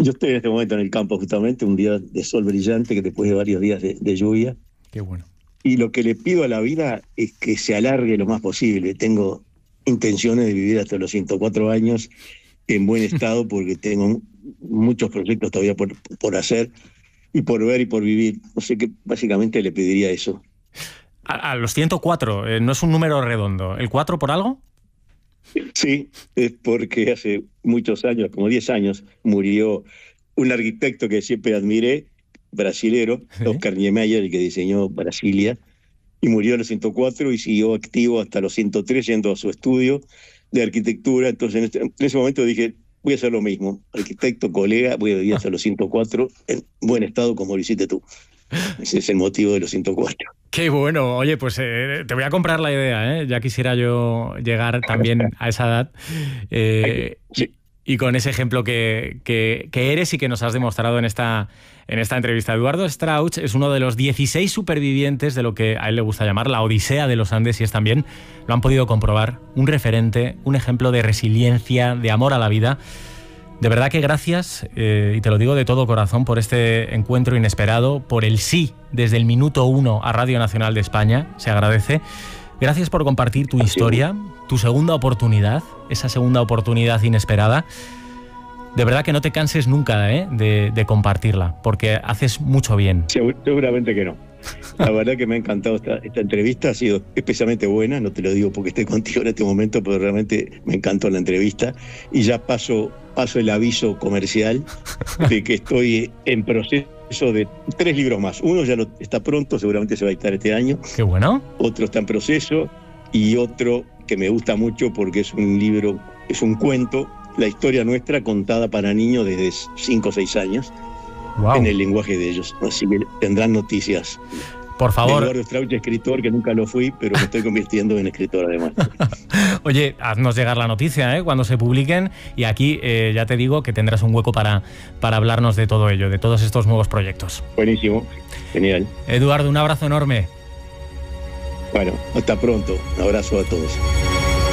Yo estoy en este momento en el campo justamente, un día de sol brillante que después de varios días de lluvia. Qué bueno. Y lo que le pido a la vida es que se alargue lo más posible. Tengo intenciones de vivir hasta los 104 años en buen estado porque tengo muchos proyectos todavía por hacer y por ver y por vivir. No sé qué, básicamente le pediría eso. A los 104, no es un número redondo. ¿El 4 por algo? Sí, es porque hace muchos años, como 10 años, murió un arquitecto que siempre admiré, brasilero, ¿Sí? Oscar Niemeyer, el que diseñó Brasilia, y murió a los 104 y siguió activo hasta los 103 yendo a su estudio de arquitectura. Entonces en ese momento dije, voy a hacer lo mismo, arquitecto, colega, voy a vivir hasta los 104 en buen estado como lo hiciste tú. Ese es el motivo de los 104. Qué bueno. Oye, pues te voy a comprar la idea, ¿eh? Ya quisiera yo llegar también a esa edad. Sí. Y con ese ejemplo que eres y que nos has demostrado en esta entrevista. Eduardo Strauch es uno de los 16 supervivientes de lo que a él le gusta llamar la Odisea de los Andes, y es también, lo han podido comprobar, un referente, un ejemplo de resiliencia, de amor a la vida. De verdad que gracias, y te lo digo de todo corazón, por este encuentro inesperado, por el sí desde el minuto 1 a Radio Nacional de España, se agradece. Gracias por compartir tu historia, tu segunda oportunidad, esa segunda oportunidad inesperada. De verdad que no te canses nunca de compartirla, porque haces mucho bien. Seguramente que no. La verdad que me ha encantado esta entrevista, ha sido especialmente buena, no te lo digo porque estoy contigo en este momento, pero realmente me encantó la entrevista. Y ya paso el aviso comercial de que estoy en proceso de 3 libros más. Uno ya está pronto, seguramente se va a editar este año. Qué bueno. Otro está en proceso y otro que me gusta mucho porque es un libro, es un cuento, la historia nuestra contada para niños desde 5 o 6 años. Wow. En el lenguaje de ellos, así que tendrán noticias. Por favor. Eduardo Strauch, escritor, que nunca lo fui, pero me estoy convirtiendo en escritor además. Oye, haznos llegar la noticia cuando se publiquen, y aquí ya te digo que tendrás un hueco para hablarnos de todo ello, de todos estos nuevos proyectos. Buenísimo, genial. Eduardo, un abrazo enorme. Bueno, hasta pronto, un abrazo a todos.